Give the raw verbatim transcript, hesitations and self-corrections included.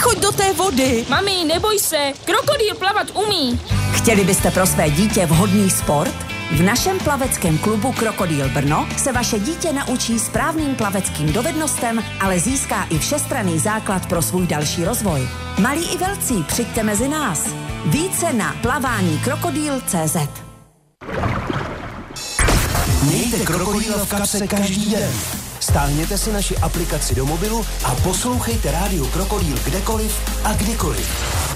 Nechoď do té vody. Mami, neboj se, krokodýl plavat umí. Chtěli byste pro své dítě vhodný sport? V našem plaveckém klubu Krokodýl Brno se vaše dítě naučí správným plaveckým dovednostem, ale získá i všestranný základ pro svůj další rozvoj. Malí i velcí, přijďte mezi nás. Více na plavání krokodýl tečka cé zet. Mějte Krokodýla v kapse každý den. Stáhněte si naši aplikaci do mobilu a poslouchejte rádio Krokodýl kdekoliv a kdykoliv.